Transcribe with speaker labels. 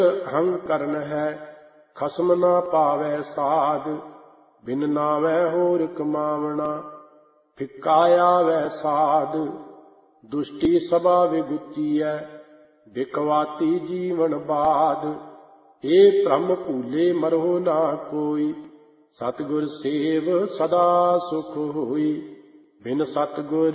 Speaker 1: ਹੰ ਕਰਨ ਹੈ ਖਸਮ ਨਾ ਪਾਵੈ ਸਾਧ, ਬਿਨ ਨਾਵੈ ਹੋਰ ਕਮਾਵਣਾ। ਫਿੱਕਾ ਆਵੈ ਸਾਧ, ਦੁਸ਼ਟੀ ਸਭਾ ਵਿਗੁਚੀਐ, ਬਿਕਵਾਤੀ ਜੀਵਨ ਬਾਧ। ਏ ਭ੍ਰਮ ਭੂਲੇ ਮਰਹੁ ਨਾ ਕੋਈ, ਸਤਿਗੁਰ ਸੇਵ ਸਦਾ ਸੁਖ ਹੋਈ। ਬਿਨ ਸਤਿਗੁਰ